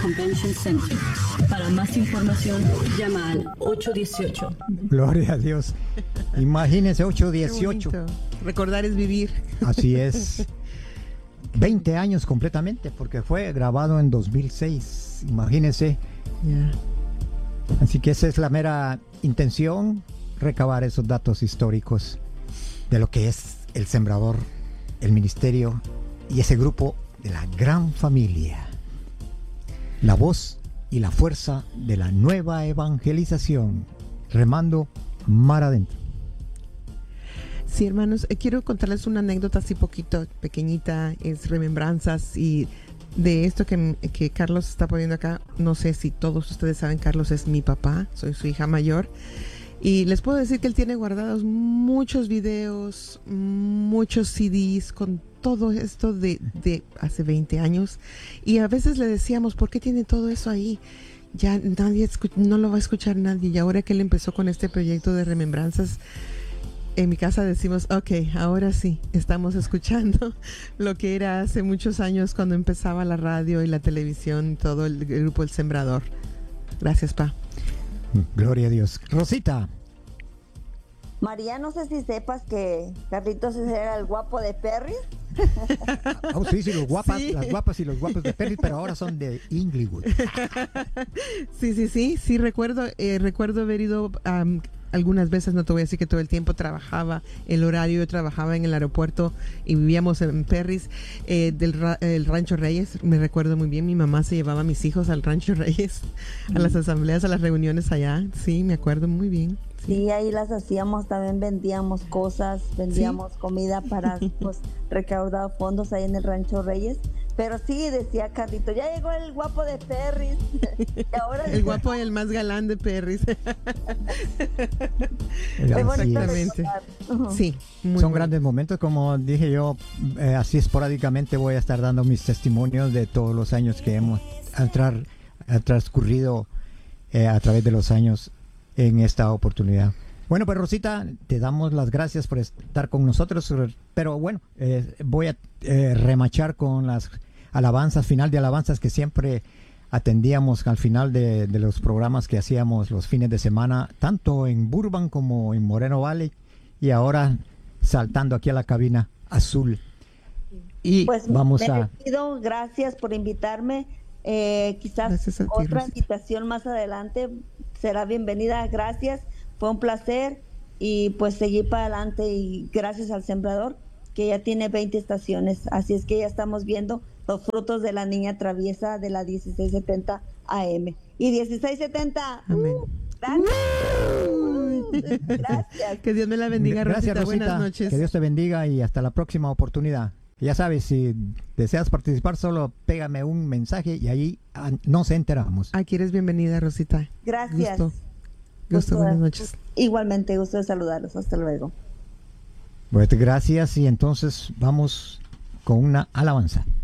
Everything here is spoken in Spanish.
Convention Center. Para más información, llama al 818. Gloria a Dios. Imagínense, 818. Recordar es vivir. Así es. 20 años completamente, porque fue grabado en 2006. Imagínense. Yeah. Así que esa es la mera intención, recabar esos datos históricos de lo que es el Sembrador, el ministerio y ese grupo de la gran familia. La voz y la fuerza de la nueva evangelización, remando mar adentro. Sí, hermanos, quiero contarles una anécdota así poquito, pequeñita, es remembranzas y de esto que Carlos está poniendo acá. No sé si todos ustedes saben, Carlos es mi papá, soy su hija mayor. Y les puedo decir que él tiene guardados muchos videos, muchos CDs con todo esto de hace 20 años. Y a veces le decíamos, ¿por qué tiene todo eso ahí? Ya nadie no lo va a escuchar nadie. Y ahora que él empezó con este proyecto de remembranzas, en mi casa decimos, ok, ahora sí, estamos escuchando lo que era hace muchos años cuando empezaba la radio y la televisión y todo el grupo El Sembrador. Gracias, Pa. Gloria a Dios. Rosita. María, no sé si sepas que Carlitos era el guapo de Perry. Oh, sí, sí, Sí. las guapas y los guapos de Perry, pero ahora son de Inglewood. Sí, recuerdo haber ido algunas veces, no te voy a decir que todo el tiempo trabajaba, el horario, yo trabajaba en el aeropuerto y vivíamos en Perris, el Rancho Reyes, me recuerdo muy bien, mi mamá se llevaba a mis hijos al Rancho Reyes, a las asambleas, a las reuniones allá, sí, me acuerdo muy bien. Sí, ahí las hacíamos, también vendíamos cosas, vendíamos comida para pues, recaudar fondos ahí en el Rancho Reyes. Pero sí, decía Carlito, ya llegó el guapo de Perris. Y ahora el guapo y el más galán de Perris. Exactamente. Sí, son bueno. grandes momentos, como dije yo, así esporádicamente voy a estar dando mis testimonios de todos los años que hemos transcurrido a través de los años en esta oportunidad. Bueno, pues Rosita, te damos las gracias por estar con nosotros, pero bueno, voy a remachar con las alabanzas, final de alabanzas que siempre atendíamos al final de los programas que hacíamos los fines de semana, tanto en Burbank como en Moreno Valley, y ahora saltando aquí a la cabina azul. Y pues vamos me despido, gracias por invitarme. Quizás otra invitación más adelante será bienvenida, gracias. Fue un placer y pues seguir para adelante y gracias al Sembrador que ya tiene 20 estaciones, así es que ya estamos viendo los frutos de la niña traviesa de la 1670 AM y 1670. Amén. Gracias. Que Dios me la bendiga, Rosita. Gracias, Rosita. Buenas noches. Que Dios te bendiga y hasta la próxima oportunidad. Ya sabes, si deseas participar, solo pégame un mensaje y ahí nos enteramos. Aquí eres bienvenida, Rosita. Gracias. Gusto, buenas noches. Igualmente, gusto de saludarlos. Hasta luego. Pues gracias y entonces vamos con una alabanza.